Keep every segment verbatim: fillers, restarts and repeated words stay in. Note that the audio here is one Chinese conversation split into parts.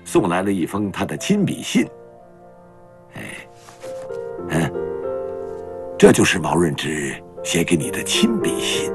送来了一封他的亲笔信。哎，嗯，这就是毛润之写给你的亲笔信。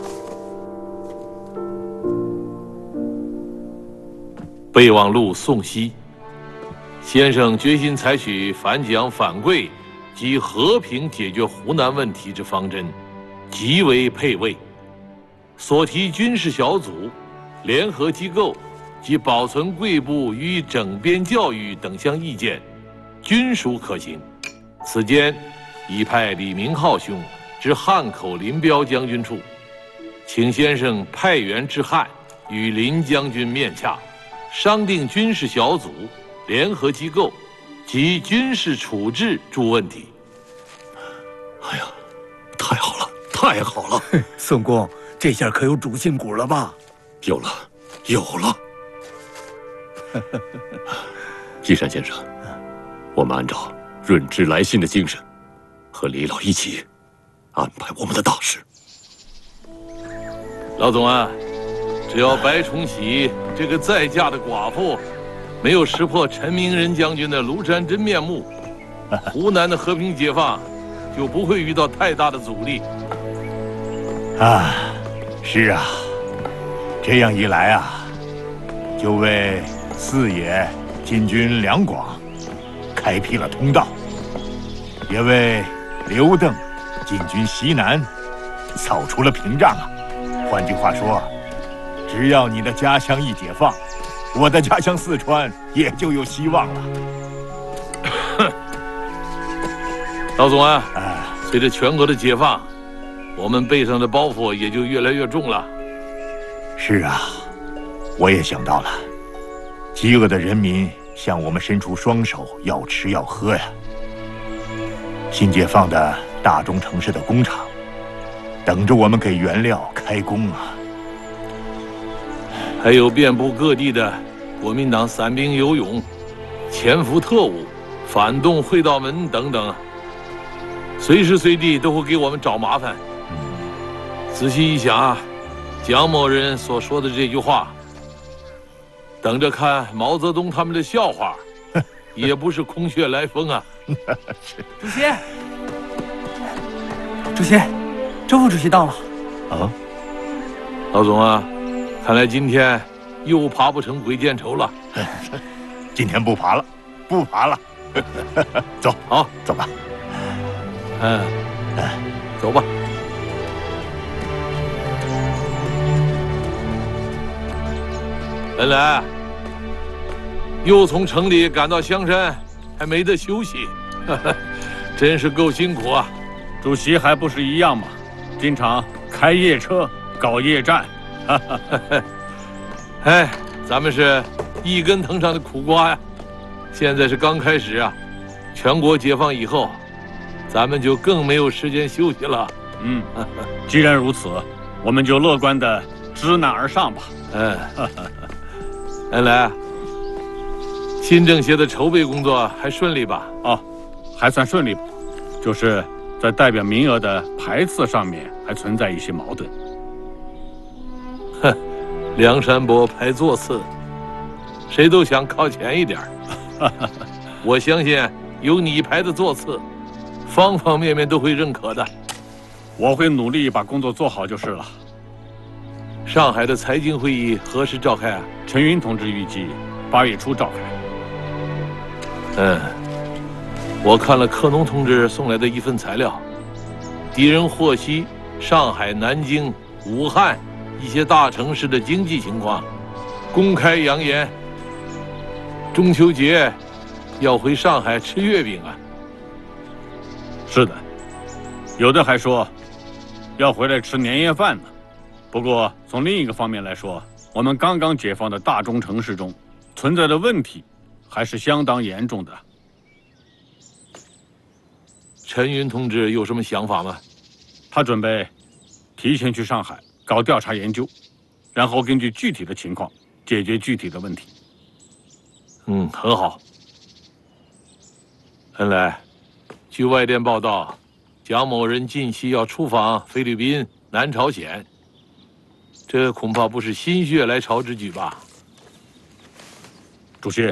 备忘录宋熙，先生决心采取反蒋反桂及和平解决湖南问题之方针，极为佩慰。所提军事小组、联合机构及保存贵部予以整编教育等项意见，均属可行。此间已派李明浩兄至汉口林彪将军处，请先生派员至汉，与林将军面洽，商定军事小组、联合机构及军事处置诸问题。 哎呀，太好了，太好了！ 宋公，这下可有主心骨了吧？ 有了，有了。金山先生，我们按照润之来信的精神，和李老一起安排我们的大事。 老总啊，只要白崇禧这个再嫁的寡妇没有识破陈明仁将军的庐山真面目，湖南的和平解放就不会遇到太大的阻力。 啊，是啊，这样一来啊，就为四野进军两广开辟了通道，也为刘邓进军西南扫除了屏障啊。换句话说，只要你的家乡一解放，我的家乡四川也就有希望了。 老总啊，随着全国的解放，我们背上的包袱也就越来越重了。 是啊，我也想到了，饥饿的人民向我们伸出双手，要吃要喝呀。新解放的大中城市的工厂，等着我们给原料开工啊。 还有遍布各地的国民党散兵游勇、潜伏特务、反动会道门等等，随时随地都会给我们找麻烦。仔细一想啊，蒋某人所说的这句话，等着看毛泽东他们的笑话，也不是空穴来风啊。 主席，主席，周副主席到了。 啊， 老总啊，看来今天又爬不成鬼见愁了。 今天不爬了，不爬了。走， 好， 走吧。 嗯，走吧。恩来，又从城里赶到香山，还没得休息，真是够辛苦啊！ 主席还不是一样吗？经常开夜车，搞夜战。 哎，咱们是一根藤上的苦瓜呀！现在是刚开始啊，全国解放以后，咱们就更没有时间休息了。 嗯，既然如此，我们就乐观的知难而上吧。 嗯。恩来，新政协的筹备工作还顺利吧？ 哦，还算顺利吧，就是在代表名额的排次上面还存在一些矛盾。 哼，梁山伯排座次，谁都想靠前一点儿。我相信有你排的座次，方方面面都会认可的。 我会努力把工作做好就是了。 上海的财经会议何时召开啊？ 陈云同志预计八月初召开。 嗯，我看了克农同志送来的一份材料，敌人获悉上海、南京、武汉一些大城市的经济情况，公开扬言中秋节要回上海吃月饼啊。 是的，有的还说要回来吃年夜饭呢。不过从另一个方面来说，我们刚刚解放的大中城市中存在的问题还是相当严重的。 陈云同志有什么想法吗？ 他准备提前去上海搞调查研究，然后根据具体的情况解决具体的问题。 嗯，很好。恩来，据外电报道，蒋某人近期要出访菲律宾、南朝鲜。这恐怕不是心血来潮之举吧？ 主席，